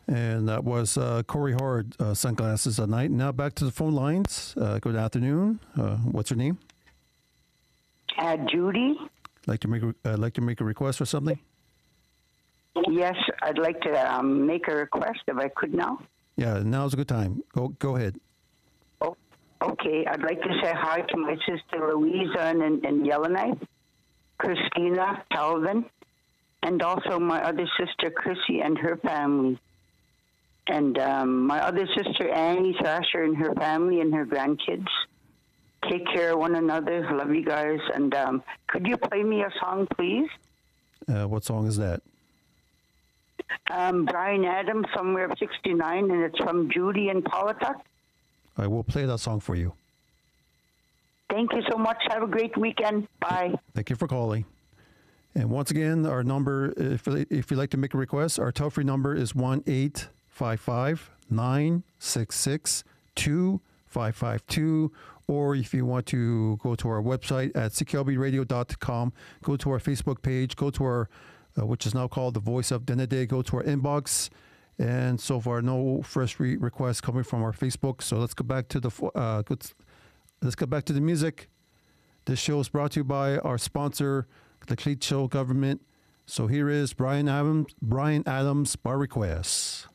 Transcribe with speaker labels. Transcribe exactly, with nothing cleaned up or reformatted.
Speaker 1: And that was uh, Corey Hard, uh, Sunglasses at Night. Now back to the phone lines. Uh, good afternoon. Uh, what's your name?
Speaker 2: Uh, Judy?
Speaker 1: Like to make a, uh, like to make a request or something?
Speaker 2: Yes, I'd like to um, make a request if I could now.
Speaker 1: Yeah, now's a good time. Go go ahead.
Speaker 2: Oh, okay. I'd like to say hi to my sister Louisa in, in Yellowknife, Christina Calvin, and also my other sister Chrissy and her family. And um, my other sister Annie Thrasher and her family and her grandkids. Take care of one another. Love you guys. And um, could you play me a song, please?
Speaker 1: Uh, what song is that?
Speaker 2: Um, Brian Adams, Somewhere of sixty-nine, and it's from Judy and Paulatuck.
Speaker 1: I will play that song for you.
Speaker 2: Thank you so much. Have a great weekend. Bye.
Speaker 1: Thank you for calling. And once again, our number, if, if you'd like to make a request, our toll-free number is one eight five five nine six six two five five two. Or if you want to go to our website at c k l b radio dot com, go to our Facebook page, go to our, uh, which is now called The Voice of Denede, go to our inbox. And so far, no fresh re- requests coming from our Facebook. So let's go back to the, uh, let's go back to the music. This show is brought to you by our sponsor, the Cleat Show Government. So here is Brian Adams, Brian Adams, by request.